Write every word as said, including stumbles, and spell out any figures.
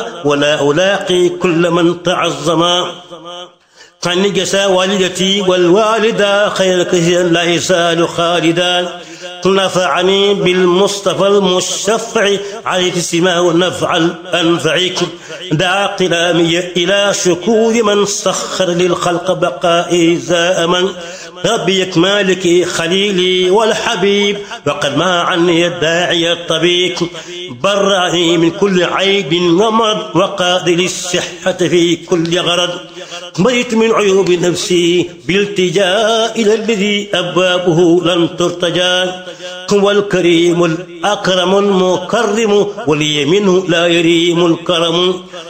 ولا ألاقي كل من تعظما. عني جسى والدتي والوالدة خير كثيرا لا يزال خالدا. نفعني بالمصطفى المشفع عليه السماء نفع الأنفع. دعا قلامي إلى شكور من سخر للخلق بقائي زائما. ربي مالك خليلي والحبيب وقد ما عني الداعي الطبيب. برعني من كل عيب ومرض وقادر الصحة في كل غرض. مريت من عيوب نفسي بالتجاء إلى الذي أبوابه لم ترتجى. هو الكريم الأكرم المكرم ولي منه لا يريم الكرم.